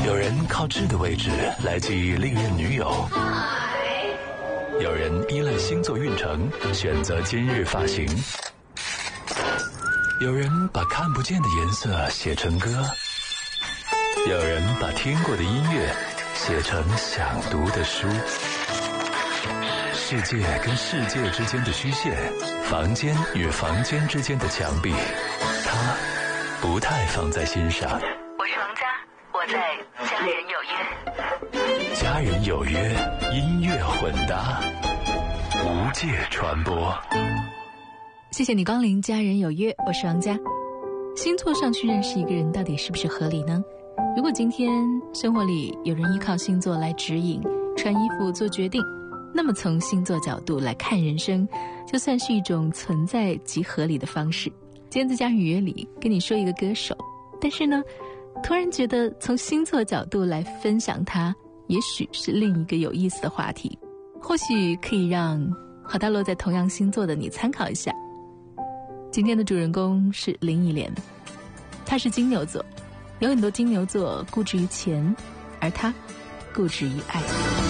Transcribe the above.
有人靠智的位置来记忆历任女友，有人依赖星座运程选择今日发型，有人把看不见的颜色写成歌，有人把听过的音乐写成想读的书。世界跟世界之间的虚线，房间与房间之间的墙壁，他不太放在心上。 我是王佳，我在家人有约。 家人有约，音乐混搭，无界传播。 谢谢你光临家人有约，我是王佳。星座上去认识一个人到底是不是合理呢？如果今天生活里有人依靠星座来指引穿衣服做决定，那么从星座角度来看人生，就算是一种存在即合理的方式。今天在家人有约里跟你说一个歌手，但是呢突然觉得从星座角度来分享他，也许是另一个有意思的话题，或许可以让和他落在同样星座的你参考一下。今天的主人公是林忆莲，他是金牛座，有很多金牛座固执于钱，而他固执于爱。